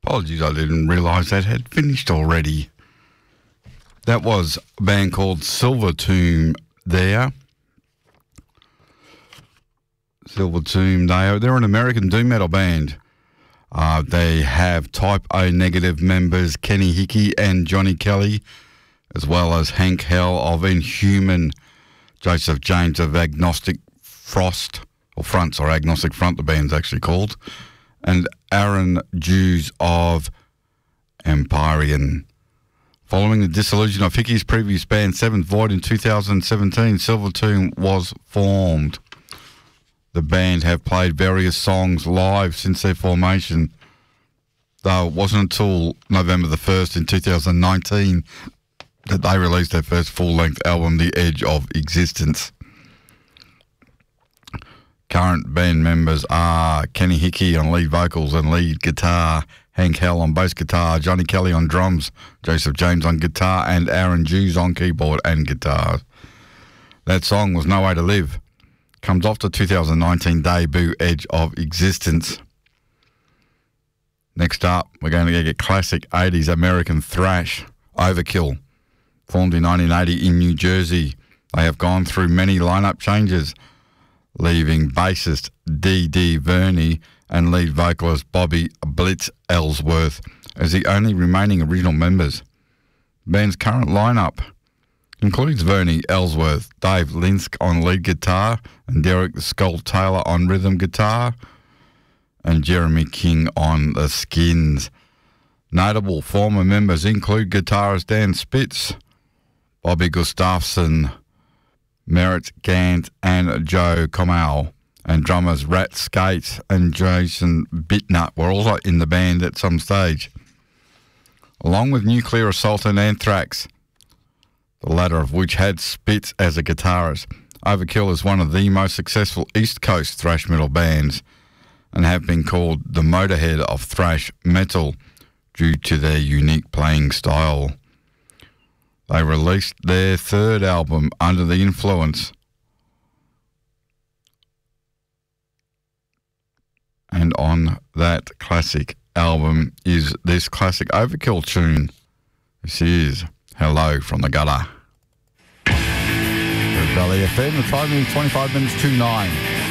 Apologies, I didn't realise that had finished already. That was a band called Silver Tomb there. Silver Tomb, they're an American doom metal band. They have Type O negative members Kenny Hickey and Johnny Kelly, as well as Hank Hell of Inhuman, Joseph James of Agnostic Front, the band's actually called, and Aaron Jews of Empyrean. Following the dissolution of Hickey's previous band, Seventh Void, in 2017, Silver Tomb was formed. The band have played various songs live since their formation, though it wasn't until November the 1st in 2019 that they released their first full-length album, The Edge of Existence. Current band members are Kenny Hickey on lead vocals and lead guitar, Hank Hell on bass guitar, Johnny Kelly on drums, Joseph James on guitar, and Aaron Jews on keyboard and guitar. That song was No Way to Live. Comes off the 2019 debut Edge of Existence. Next up, we're going to get classic 80s American thrash, Overkill. Formed in 1980 in New Jersey. They have gone through many lineup changes, leaving bassist D.D. Verney and lead vocalist Bobby Blitz Ellsworth as the only remaining original members. The band's current lineup includes Verney Ellsworth, Dave Linsk on lead guitar, and Derek the Skull Taylor on rhythm guitar, and Jeremy King on the skins. Notable former members include guitarist Dan Spitz, Bobby Gustafson, Merritt Gant and Joe Comal, and drummers Rat Skates and Jason Bitnut were also in the band at some stage. Along with Nuclear Assault and Anthrax, the latter of which had Spitz as a guitarist, Overkill is one of the most successful East Coast thrash metal bands and have been called the Motorhead of thrash metal due to their unique playing style. They released their third album, Under the Influence, and on that classic album is this classic Overkill tune. This is Hello from the Gutter. Valley FM, the time is 25 minutes to 9.